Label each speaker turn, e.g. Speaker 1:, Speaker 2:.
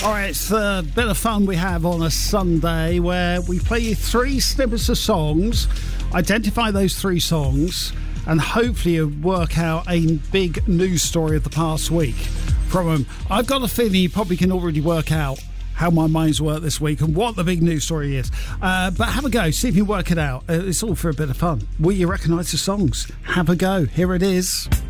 Speaker 1: All right, it's a bit of fun we have on a Sunday where we play you 3 snippets of songs, identify those 3 songs, and hopefully you work out a big news story of the past week from them. I've got a feeling you probably can already work out how my mind's worked this week and what the big news story is. But have a go, see if you work it out. It's all for a bit of fun. Will you recognise the songs? Have a go. Here it is.